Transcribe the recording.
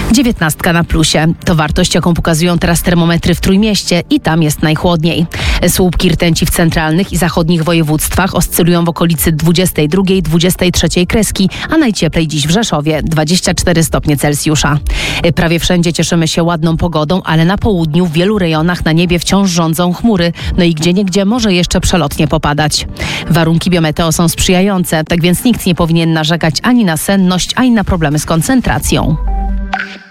19 na plusie. To wartość, jaką pokazują teraz termometry w Trójmieście i tam jest najchłodniej. Słupki rtęci w centralnych i zachodnich województwach oscylują w okolicy 22-23 kreski, a najcieplej dziś w Rzeszowie 24 stopnie Celsjusza. Prawie wszędzie cieszymy się ładną pogodą, ale na południu w wielu rejonach na niebie wciąż rządzą chmury, no i gdzieniegdzie może jeszcze przelotnie popadać. Warunki biometeo są sprzyjające, tak więc nikt nie powinien narzekać ani na senność, ani na problemy z koncentracją.